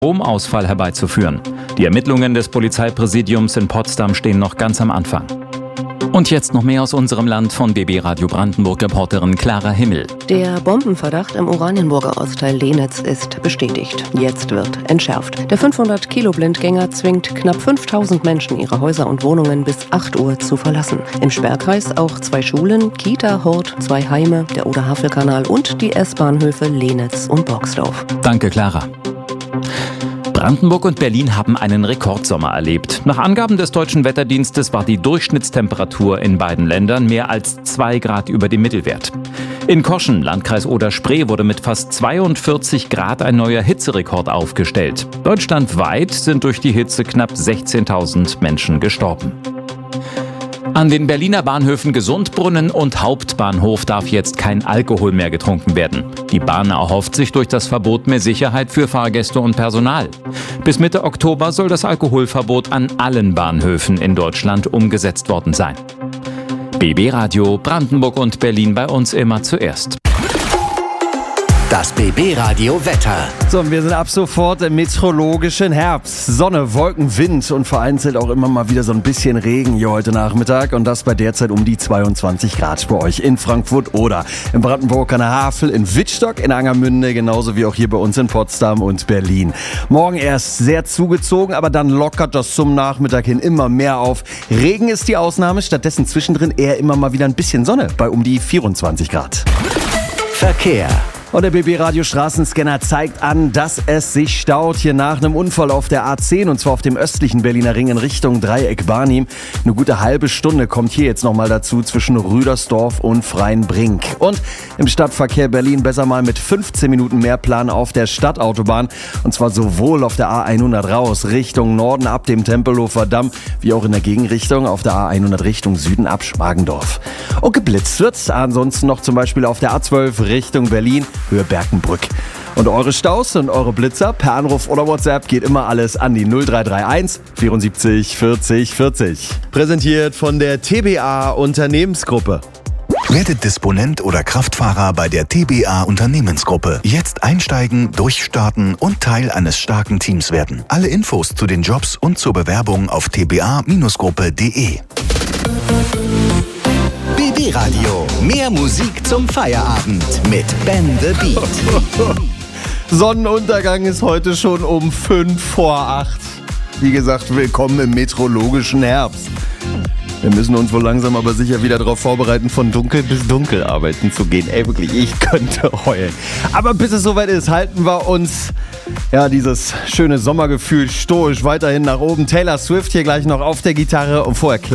Stromausfall herbeizuführen. Die Ermittlungen des Polizeipräsidiums in Potsdam stehen noch ganz am Anfang. Und jetzt noch mehr aus unserem Land von BB Radio Brandenburg-Reporterin Clara Himmel. Der Bombenverdacht im Oranienburger Ortsteil Lenitz ist bestätigt. Jetzt wird entschärft. Der 500-Kilo-Blindgänger zwingt knapp 5.000 Menschen, ihre Häuser und Wohnungen bis 8 Uhr zu verlassen. Im Sperrkreis auch 2 Schulen, Kita, Hort, 2 Heime, der Oder-Havel-Kanal und die S-Bahnhöfe Lenitz und Borgsdorf. Danke, Clara. Brandenburg und Berlin haben einen Rekordsommer erlebt. Nach Angaben des Deutschen Wetterdienstes war die Durchschnittstemperatur in beiden Ländern mehr als 2 Grad über dem Mittelwert. In Koschen, Landkreis Oder-Spree, wurde mit fast 42 Grad ein neuer Hitzerekord aufgestellt. Deutschlandweit sind durch die Hitze knapp 16.000 Menschen gestorben. An den Berliner Bahnhöfen Gesundbrunnen und Hauptbahnhof darf jetzt kein Alkohol mehr getrunken werden. Die Bahn erhofft sich durch das Verbot mehr Sicherheit für Fahrgäste und Personal. Bis Mitte Oktober soll das Alkoholverbot an allen Bahnhöfen in Deutschland umgesetzt worden sein. BB Radio Brandenburg und Berlin, bei uns immer zuerst. Das BB Radio Wetter. So, und wir sind ab sofort im meteorologischen Herbst. Sonne, Wolken, Wind und vereinzelt auch immer mal wieder so ein bisschen Regen hier heute Nachmittag. Und das bei derzeit um die 22 Grad bei euch in Frankfurt oder in Brandenburg an der Havel, in Wittstock, in Angermünde, genauso wie auch hier bei uns in Potsdam und Berlin. Morgen erst sehr zugezogen, aber dann lockert das zum Nachmittag hin immer mehr auf. Regen ist die Ausnahme, stattdessen zwischendrin eher immer mal wieder ein bisschen Sonne bei um die 24 Grad. Verkehr. Und der BB-Radio Straßenscanner zeigt an, dass es sich staut hier nach einem Unfall auf der A10 und zwar auf dem östlichen Berliner Ring in Richtung Dreieck-Barnim. Eine gute halbe Stunde kommt hier jetzt nochmal dazu zwischen Rüdersdorf und Freienbrink. Und im Stadtverkehr Berlin besser mal mit 15 Minuten mehr Plan auf der Stadtautobahn und zwar sowohl auf der A100 raus Richtung Norden ab dem Tempelhofer Damm wie auch in der Gegenrichtung auf der A100 Richtung Süden ab Schmargendorf. Und geblitzt wird ansonsten noch zum Beispiel auf der A12 Richtung Berlin Höhe Berkenbrück. Und eure Staus und eure Blitzer per Anruf oder WhatsApp geht immer alles an die 0331 74 40 40. Präsentiert von der TBA Unternehmensgruppe. Werdet Disponent oder Kraftfahrer bei der TBA Unternehmensgruppe. Jetzt einsteigen, durchstarten und Teil eines starken Teams werden. Alle Infos zu den Jobs und zur Bewerbung auf tba-gruppe.de. BB Radio. Mehr Musik zum Feierabend mit Ben the Beat. Sonnenuntergang ist heute schon um 5 vor 8. Wie gesagt, willkommen im meteorologischen Herbst. Wir müssen uns wohl langsam aber sicher wieder darauf vorbereiten, von dunkel bis dunkel arbeiten zu gehen. Ey, wirklich, ich könnte heulen. Aber bis es soweit ist, halten wir uns dieses schöne Sommergefühl stoisch weiterhin nach oben. Taylor Swift hier gleich noch auf der Gitarre und vorher